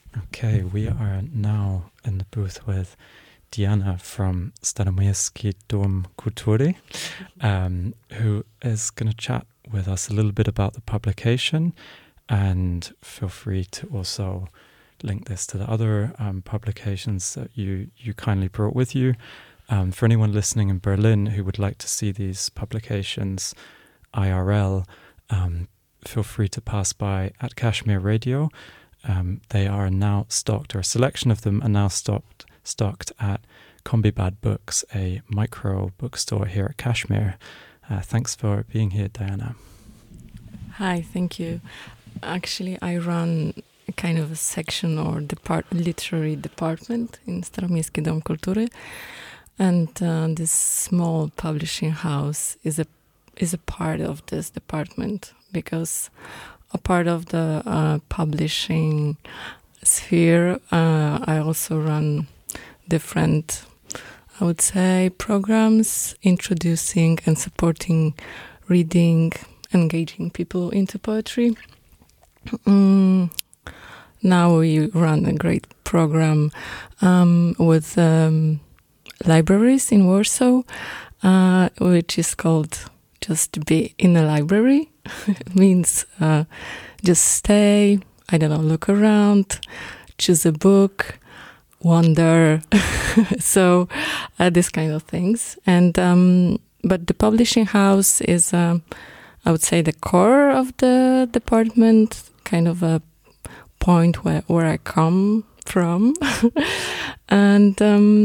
Okay, we are now in the booth with Diana from Staromiejski Dom Kultury, who is going to chat with us a little bit about the publication, and feel free to also link this to the other publications that you kindly brought with you. For anyone listening in Berlin who would like to see these publications IRL, feel free to pass by at Kashmir Radio. They are now stocked, or a selection of them are now stocked at Kombibad Books, a micro bookstore here at Kashmir. Thanks for being here, Diana. Hi, thank you. Actually, I run a kind of a section or literary department in Staromiejski Dom Kultury, and this small publishing house is a part of this department, because a part of the publishing sphere, I also run different, I would say, programs introducing and supporting reading, engaging people into poetry. Now we run a great program with libraries in Warsaw, which is called Just Be in a Library. It means just stay, I don't know, look around, choose a book, wander, so these kind of things. And but the publishing house is, I would say, the core of the department, kind of a point where I come from. And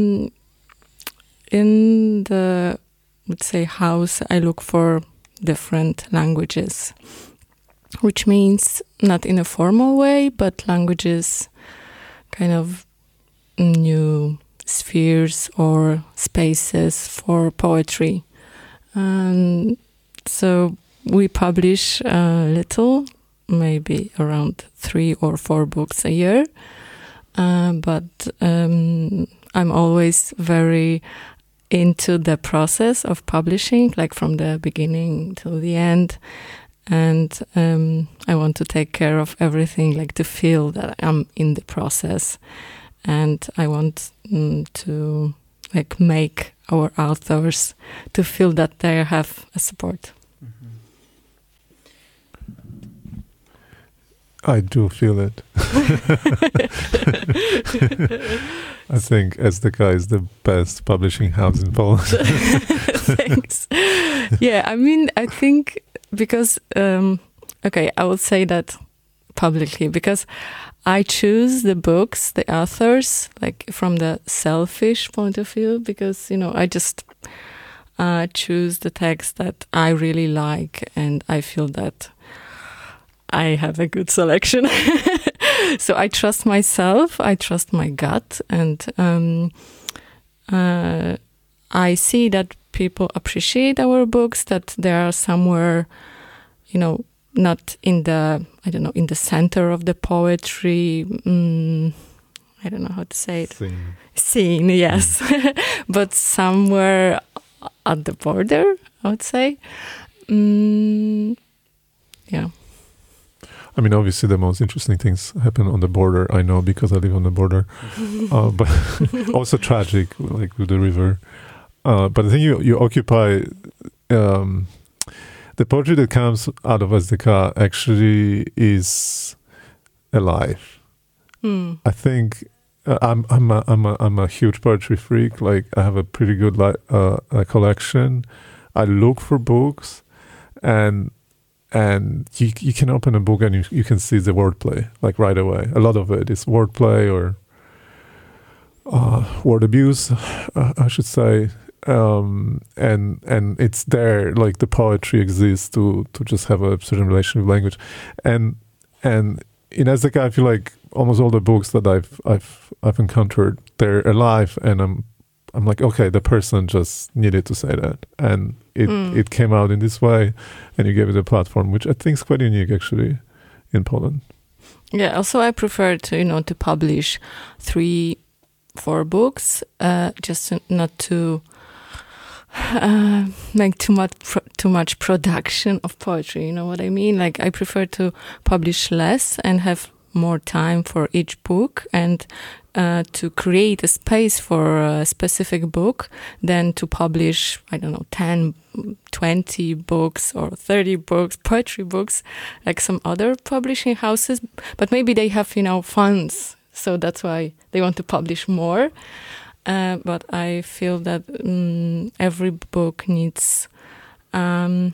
in the, let's say, house, I look for different languages, which means not in a formal way, but languages, kind of new spheres or spaces for poetry. So we publish little, maybe around 3 or 4 books a year, but I'm always very into the process of publishing, like from the beginning till the end, and I want to take care of everything, like to feel that I'm in the process, and I want to like make our authors to feel that they have a support. I do feel it. I think SDK is the best publishing house in Poland. Thanks. Yeah, I mean, I think because, okay, I will say that publicly, because I choose the books, the authors, like from the selfish point of view, because, you know, I just choose the text that I really like, and I feel that I have a good selection. So I trust myself, I trust my gut, and I see that people appreciate our books, that they are somewhere, you know, not in the, I don't know, in the center of the poetry, I don't know how to say it. Scene, yes. But somewhere at the border, I would say. Yeah. I mean, obviously, the most interesting things happen on the border. I know because I live on the border, but also tragic, like with the river. But I think you occupy the poetry that comes out of SDK actually is alive. I think I'm a huge poetry freak. Like I have a pretty good collection. I look for books, and you can open a book and you can see the wordplay, like right away. A lot of it is wordplay or word abuse, I should say. And it's there, like the poetry exists to just have a certain relation with language. And in SDK, I feel like almost all the books that I've encountered, they're alive, and I'm like, okay, the person just needed to say that, and it came out in this way, and you gave it a platform, which I think is quite unique actually in Poland. Yeah. Also, I prefer to publish 3-4 books, just not to make too much production of poetry. You know what I mean? Like I prefer to publish less and have more time for each book and to create a space for a specific book than to publish, I don't know, 10, 20 books or 30 books, poetry books, like some other publishing houses. But maybe they have, funds, so that's why they want to publish more. But I feel that every book needs some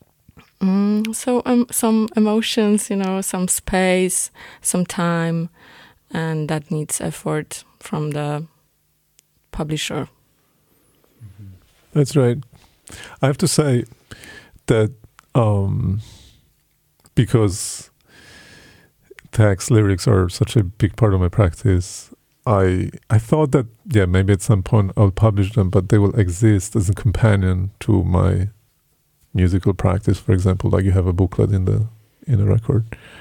emotions, some space, some time, and that needs effort from the publisher. That's right. I have to say that because text, lyrics are such a big part of my practice, I thought that, maybe at some point I'll publish them, but they will exist as a companion to my musical practice. For example, like you have a booklet in a record,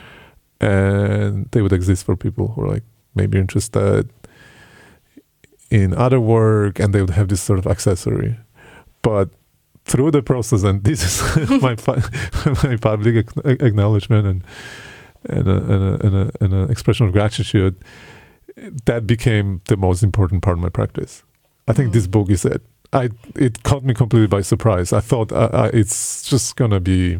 and they would exist for people who are like maybe interested in other work, and they would have this sort of accessory. But through the process, and this is my public acknowledgement and an expression of gratitude, that became the most important part of my practice. I think this book is it. It caught me completely by surprise. I thought it's just gonna be,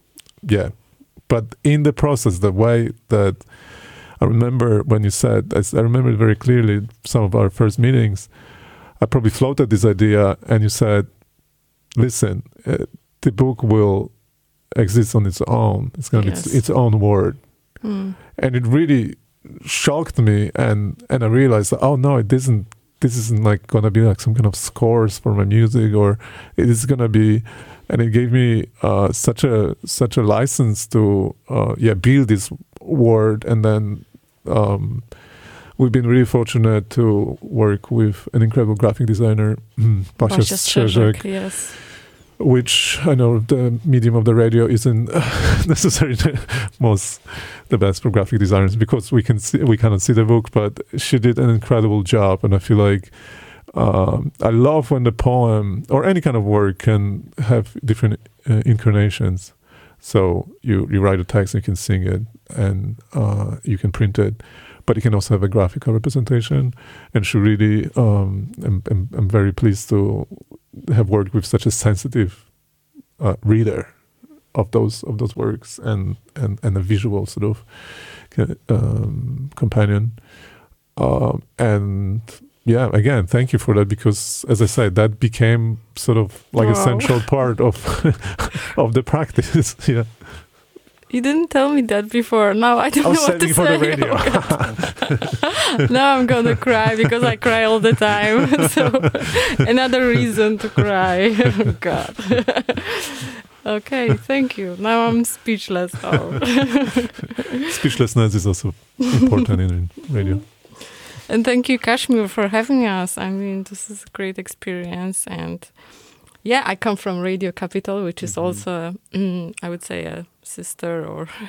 But in the process, the way that I remember when you said, I remember it very clearly, some of our first meetings, I probably floated this idea and you said, listen, the book will exist on its own. It's going to be its own word. And it really shocked me, and I realized that, oh no, this isn't like going to be like some kind of scores for my music, or it is going to be, and it gave me such a license to build this word. And then we've been really fortunate to work with an incredible graphic designer, Basia Strzeżek, yes. Which I know the medium of the radio isn't necessarily the best for graphic designers, because we cannot see the book, but she did an incredible job. And I feel like I love when the poem or any kind of work can have different incarnations. So you write a text, you can sing it, and you can print it, but you can also have a graphical representation. And she really, I'm very pleased to have worked with such a sensitive reader of those works, and a visual sort of companion. And again, thank you for that, because as I said, that became sort of like a central part of the practice. Yeah. You didn't tell me that before. Now I don't know what to say. For the radio. Now I'm gonna cry, because I cry all the time. So another reason to cry. Oh God. Okay, thank you. Now I'm speechless. Speechlessness is also important in radio. And thank you, Kashmir, for having us. I mean, this is a great experience. And I come from Radio Capital, which is also, I would say, a sister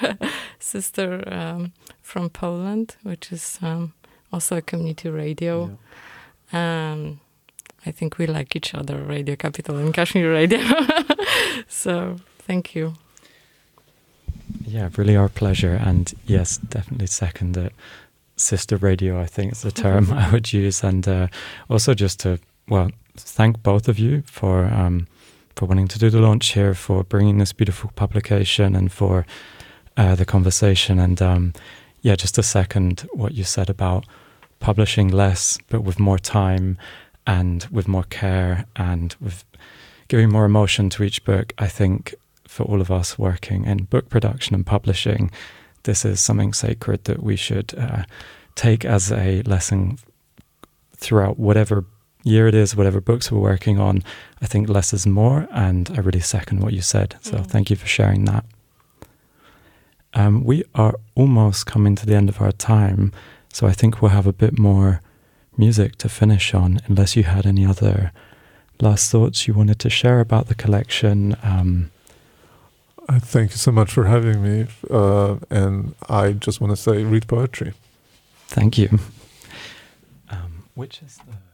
from Poland, which is also a community radio. I think we like each other, Radio Capital and Kashmir Radio. So thank you. Yeah, really our pleasure. And yes, definitely second that. Sister radio, I think is the term I would use. And also just to, thank both of you for wanting to do the launch here, for bringing this beautiful publication, and for the conversation. And just to second what you said about publishing less, but with more time and with more care and with giving more emotion to each book. I think for all of us working in book production and publishing, this is something sacred that we should take as a lesson throughout whatever year it is, whatever books we're working on. I think less is more, and I really second what you said. So thank you for sharing that. We are almost coming to the end of our time, so I think we'll have a bit more music to finish on, unless you had any other last thoughts you wanted to share about the collection. Thank you so much for having me, and I just want to say, read poetry. Thank you. Which is the...